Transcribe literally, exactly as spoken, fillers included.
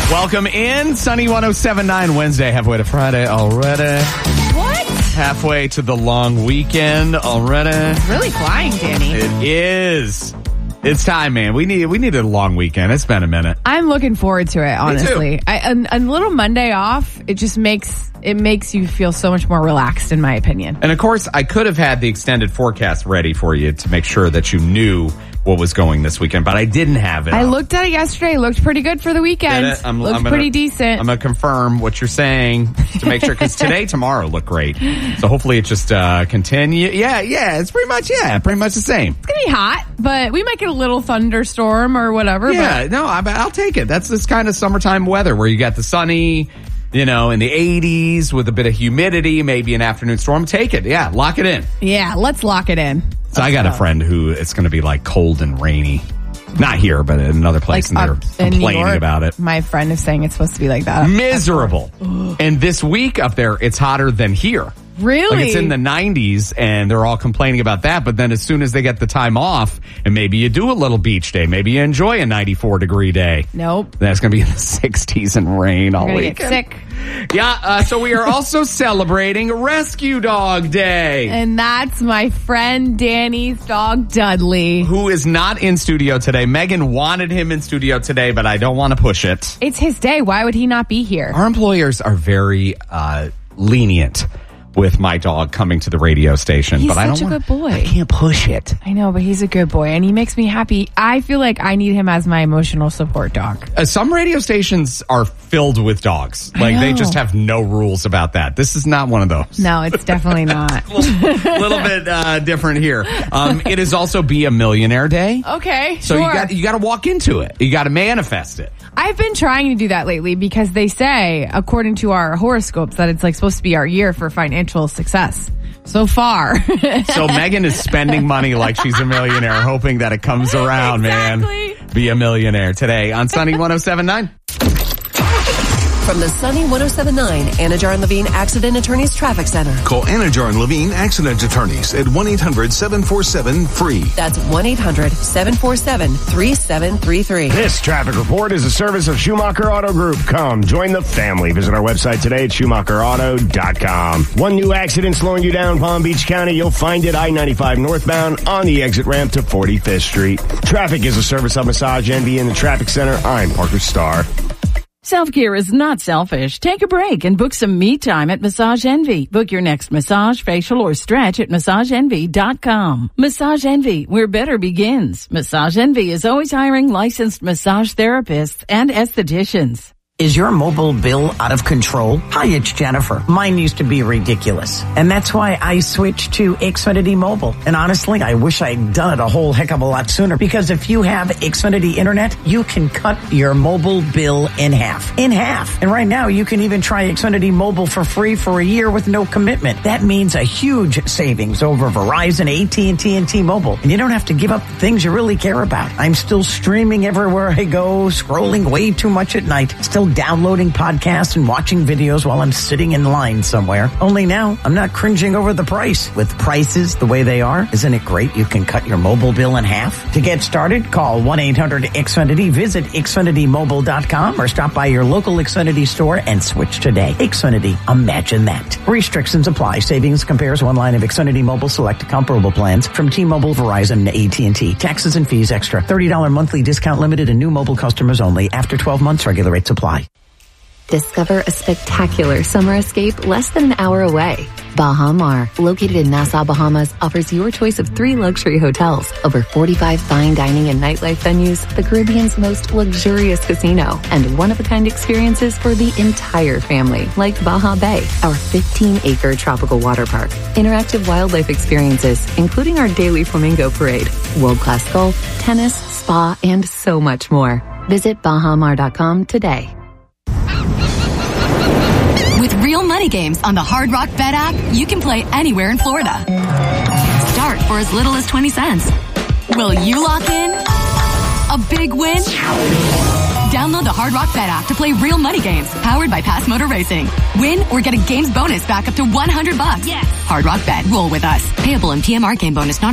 Welcome in. Sunny one oh seven point nine Wednesday, halfway to Friday already. What? Halfway to the long weekend already. It's really flying, Danny. It is. It's time, man. We need we need a long weekend. It's been a minute. I'm looking forward to it, honestly. Me too. I, a, a little Monday off, it just makes it makes you feel so much more relaxed, in my opinion. And of course, I could have had the extended forecast ready for you to make sure that you knew what was going this weekend, but I didn't have it. I up. looked at it yesterday. It looked pretty good for the weekend. Did it? I'm, Looked I'm gonna, pretty decent. I'm going to confirm what you're saying to make sure, because today, tomorrow look great. So hopefully it just uh, continue. Yeah, yeah, it's pretty much, yeah, pretty much the same. It's going to be hot, but we might get a little thunderstorm or whatever. Yeah, but no, I, I'll take it. That's this kind of summertime weather where you got the sunny, you know, in the eighties with a bit of humidity, maybe an afternoon storm. Take it. Yeah, lock it in. Yeah, let's lock it in. So I got a friend who it's going to be like cold and rainy. Not here, but in another place, Like and up they're in complaining New York, about it. My friend is saying it's supposed to be like that. Miserable. And this week up there, it's hotter than here. Really? Like it's in the nineties, and they're all complaining about that. But then as soon as they get the time off, and maybe you do a little beach day, maybe you enjoy a ninety-four degree day. Nope. That's going to be in the sixties and rain all You're gonna week. get sick. Yeah, uh, so we are also celebrating Rescue Dog Day. And that's my friend Danny's dog, Dudley. Who is not in studio today. Megan wanted him in studio today, but I don't want to push it. It's his day. Why would he not be here? Our employers are very uh, lenient with my dog coming to the radio station. He's but I don't such a wanna, good boy. I can't push it. I know, but he's a good boy, and he makes me happy. I feel like I need him as my emotional support dog. Uh, some radio stations are filled with dogs. Like, they just have no rules about that. This is not one of those. No, it's definitely not. A little, little bit uh, different here. Um, it is also Be a Millionaire Day. Okay, So sure. you got you got to walk into it. You got to manifest it. I've been trying to do that lately because they say, according to our horoscopes, that it's like supposed to be our year for financial success. So far. So Megan is spending money like she's a millionaire, hoping that it comes around, Exactly. man. Be a millionaire today on Sunny one oh seven point nine. From the Sunny one oh seven point nine Anajar and Levine Accident Attorneys Traffic Center. Call Anajar and Levine Accident Attorneys at one eight hundred seven four seven free. That's one eight hundred seven four seven three seven three three. This traffic report is a service of Schumacher Auto Group. Come, join the family. Visit our website today at schumacher auto dot com. One new accident slowing you down, Palm Beach County. You'll find it I ninety-five northbound on the exit ramp to forty-fifth Street. Traffic is a service of Massage Envy in the Traffic Center. I'm Parker Starr. Self-care is not selfish. Take a break and book some me time at Massage Envy. Book your next massage, facial, or stretch at massage envy dot com. Massage Envy, where better begins. Massage Envy is always hiring licensed massage therapists and estheticians. Is your mobile bill out of control? Hi, it's Jennifer. Mine used to be ridiculous. And that's why I switched to Xfinity Mobile. And honestly, I wish I'd done it a whole heck of a lot sooner, because if you have Xfinity Internet, you can cut your mobile bill in half. In half. And right now, you can even try Xfinity Mobile for free for a year with no commitment. That means a huge savings over Verizon, A T and T, and T-Mobile. And you don't have to give up the things you really care about. I'm still streaming everywhere I go, scrolling way too much at night, still downloading podcasts and watching videos while I'm sitting in line somewhere. Only now, I'm not cringing over the price. With prices the way they are, isn't it great you can cut your mobile bill in half? To get started, call one eight hundred X Finity, visit Xfinity Mobile dot com, or stop by your local Xfinity store and switch today. Xfinity, imagine that. Restrictions apply. Savings compares one line of Xfinity Mobile select comparable plans from T-Mobile, Verizon, and A T and T. Taxes and fees extra. thirty dollars monthly discount limited and new mobile customers only. After twelve months, regular rates apply. Discover a spectacular summer escape less than an hour away. Baha Mar, located in Nassau, Bahamas, offers your choice of three luxury hotels, over forty-five fine dining and nightlife venues, the Caribbean's most luxurious casino, and one-of-a-kind experiences for the entire family, like Baja Bay, our fifteen-acre tropical water park, interactive wildlife experiences, including our daily flamingo parade, world-class golf, tennis, spa, and so much more. Visit baha mar dot com today. With real money games on the Hard Rock Bet app, you can play anywhere in Florida. Start for as little as twenty cents. Will you lock in a big win? Download the Hard Rock Bet app to play real money games powered by Pass Motor Racing. Win or get a games bonus back up to one hundred bucks. Yes. Hard Rock Bet. Roll with us. Payable in P M R game bonus not